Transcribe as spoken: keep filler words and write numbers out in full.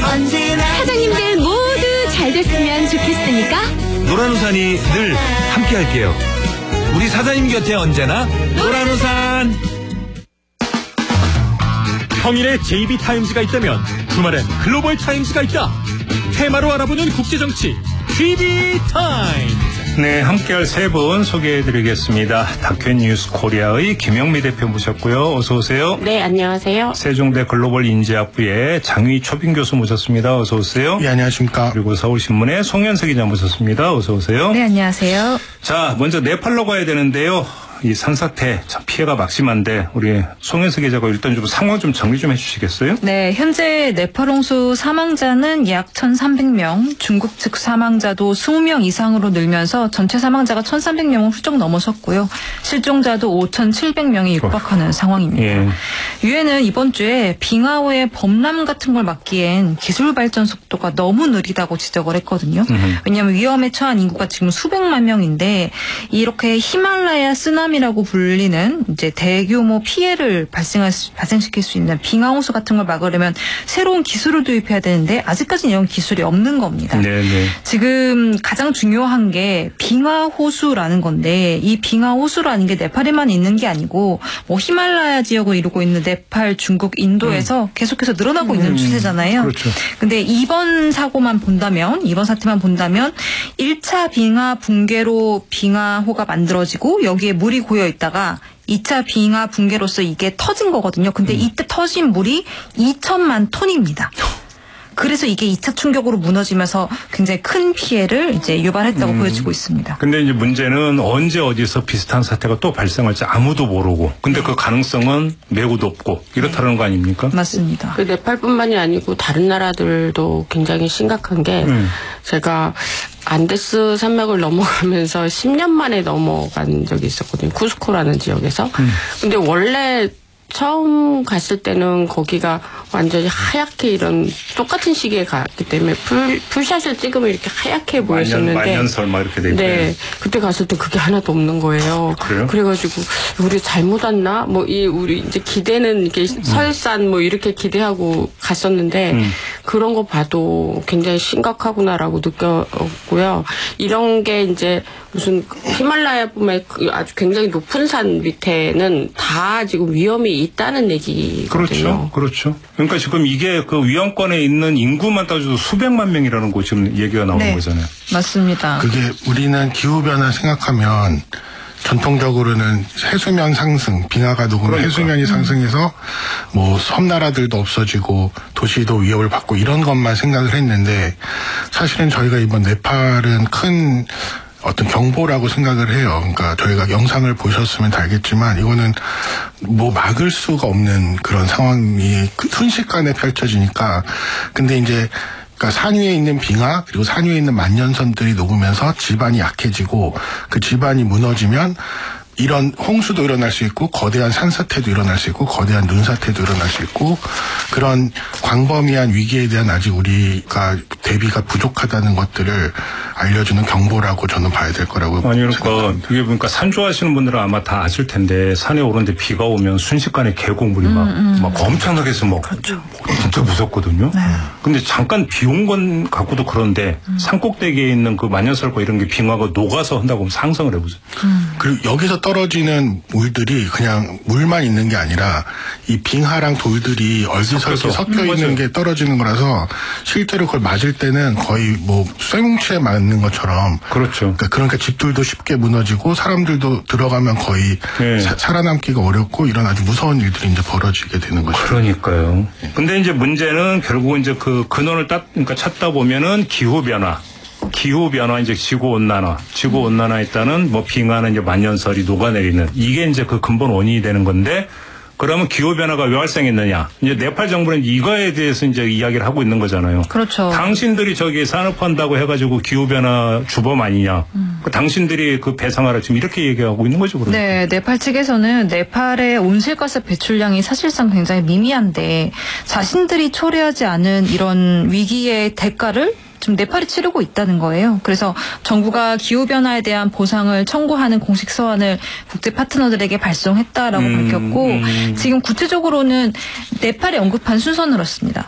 언제나 사장님들 모두 잘 됐으면 좋겠으니까 노란우산이 늘 함께할게요. 우리 사장님 곁에 언제나 노란우산. 평일에 제이비타임즈가 있다면 주말엔 글로벌타임즈가 있다. 테마로 알아보는 국제정치 지비타임즈. 네, 함께할 세 분 소개해드리겠습니다. 다큐 뉴스 코리아의 김영미 대표 모셨고요. 어서 오세요. 네, 안녕하세요. 세종대 글로벌 인재학부의 장휘 초빙 교수 모셨습니다. 어서 오세요. 네, 안녕하십니까. 그리고 서울신문의 송현석 기자 모셨습니다. 어서 오세요. 네, 안녕하세요. 자, 먼저 네팔로 가야 되는데요. 이 산사태 참 피해가 막심한데 우리 송현석 기자가 일단 좀 상황 좀 정리 좀 해주시겠어요? 네, 현재 네팔 홍수 사망자는 약 천삼백 명, 중국 측 사망자도 이십 명 이상으로 늘면서 전체 사망자가 천삼백 명을 훌쩍 넘어섰고요. 실종자도 오천칠백 명에 육박하는 어. 상황입니다. 예. 유엔은 이번 주에 빙하오의 범람 같은 걸 막기엔 기술 발전 속도가 너무 느리다고 지적을 했거든요. 음흠. 왜냐하면 위험에 처한 인구가 지금 수백만 명인데 이렇게 히말라야 쓰나미 이라고 불리는 이제 대규모 피해를 발생할 수, 발생시킬 수 있는 빙하홍수 같은 걸 막으려면 새로운 기술을 도입해야 되는데 아직까지는 이런 기술이 없는 겁니다. 네네. 지금 가장 중요한 게 빙하호수라는 건데 이 빙하호수라는 게 네팔에만 있는 게 아니고 뭐 히말라야 지역을 이루고 있는 네팔, 중국, 인도에서 음. 계속해서 늘어나고 음. 있는 추세잖아요. 그렇죠. 근데 이번 사고만 본다면 이번 사태만 본다면 일 차 빙하 붕괴로 빙하호가 만들어지고 여기에 물이 고여 있다가 이 차 빙하 붕괴로서 이게 터진 거거든요. 근데 음. 이때 터진 물이 이천만 톤입니다. 그래서 이게 이 차 충격으로 무너지면서 굉장히 큰 피해를 이제 유발했다고 음. 보여지고 있습니다. 근데 이제 문제는 언제 어디서 비슷한 사태가 또 발생할지 아무도 모르고 근데 그 가능성은 매우 높고 이렇다는 거 아닙니까? 맞습니다. 그 네팔뿐만이 아니고 다른 나라들도 굉장히 심각한 게 음. 제가 안데스 산맥을 넘어가면서 십 년 만에 넘어간 적이 있었거든요. 쿠스코라는 지역에서. 음. 근데 원래 처음 갔을 때는 거기가 완전히 하얗게 이런 똑같은 시기에 갔기 때문에 풀, 풀샷을 찍으면 이렇게 하얗게 보였었는데 만년설 막 이렇게 돼 있고요. 네, 그때 갔을 때 그게 하나도 없는 거예요. 그래요? 그래가지고 우리 잘못 왔나? 뭐 이 우리 이제 기대는 이게 음. 설산 뭐 이렇게 기대하고 갔었는데 음. 그런 거 봐도 굉장히 심각하구나라고 느꼈고요. 이런 게 이제 무슨 히말라야뿐만 아주 굉장히 높은 산 밑에는 다 지금 위험이 있다는 얘기거든요. 그렇죠, 그렇죠. 그러니까 지금 이게 그 위험권에 있는 인구만 따져도 수백만 명이라는 거 지금 얘기가 나오는 네, 거잖아요. 맞습니다. 그게 우리는 기후 변화 생각하면 전통적으로는 해수면 상승, 빙하가 녹으면 그러니까. 해수면이 상승해서 뭐 섬나라들도 없어지고 도시도 위협을 받고 이런 것만 생각을 했는데 사실은 저희가 이번 네팔은 큰 어떤 경보라고 생각을 해요. 그러니까 저희가 영상을 보셨으면 다 알겠지만 이거는 뭐 막을 수가 없는 그런 상황이 순식간에 펼쳐지니까 근데 이제 그러니까 산 위에 있는 빙하 그리고 산 위에 있는 만년선들이 녹으면서 지반이 약해지고 그 지반이 무너지면 이런 홍수도 일어날 수 있고 거대한 산사태도 일어날 수 있고 거대한 눈사태도 일어날 수 있고 그런 광범위한 위기에 대한 아직 우리가 대비가 부족하다는 것들을 알려주는 경보라고 저는 봐야 될 거라고 아니 그러니까 생각합니다. 그게 보니까 산 좋아하시는 분들은 아마 다 아실 텐데 산에 오르는데 비가 오면 순식간에 계곡물이 막, 음, 음. 막 엄청나게 해서 막 그렇죠. 진짜 무섭거든요. 네. 근데 잠깐 비 온 건 갖고도 그런데 음. 산꼭대기에 있는 그 만년설과 이런 게 빙하가 녹아서 한다고 하면 상상을 해보세요. 음. 그리고 여기서 떨어지는 물들이 그냥 물만 있는 게 아니라 이 빙하랑 돌들이 얼기설기 섞여 있는 게 떨어지는 거라서 실제로 그걸 맞을 때는 거의 뭐 쇠뭉치에 맞는 것처럼 그렇죠. 그러니까, 그러니까 집들도 쉽게 무너지고 사람들도 들어가면 거의 네. 사, 살아남기가 어렵고 이런 아주 무서운 일들이 이제 벌어지게 되는 거죠. 그러니까요. 근데 이제 문제는 결국은 이제 그 근원을 따, 그러니까 찾다 보면은 기후 변화. 기후 변화 이제 지구 온난화, 지구 온난화에 따른 뭐 빙하는 이제 만년설이 녹아내리는 이게 이제 그 근본 원인이 되는 건데 그러면 기후 변화가 왜 발생했느냐? 이제 네팔 정부는 이거에 대해서 이제 이야기를 하고 있는 거잖아요. 그렇죠. 당신들이 저기 산업한다고 해가지고 기후 변화 주범 아니냐? 음. 그 당신들이 그 배상하라 지금 이렇게 얘기하고 있는 거죠, 그러면. 네, 네팔 측에서는 네팔의 온실가스 배출량이 사실상 굉장히 미미한데 자신들이 초래하지 않은 이런 위기의 대가를 지금 네팔이 치르고 있다는 거예요. 그래서 정부가 기후변화에 대한 보상을 청구하는 공식 서한을 국제 파트너들에게 발송했다라고 음, 밝혔고 음. 지금 구체적으로는 네팔이 언급한 순서는 그렇습니다.